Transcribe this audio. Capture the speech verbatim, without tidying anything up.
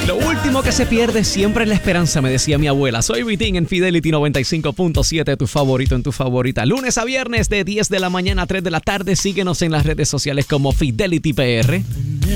Lo último que se pierde siempre es la esperanza, me decía mi abuela. Soy Vitín en Fidelity noventa y cinco punto siete, tu favorito en tu favorita. Lunes a viernes de diez de la mañana a tres de la tarde. Síguenos en las redes sociales como Fidelity P R.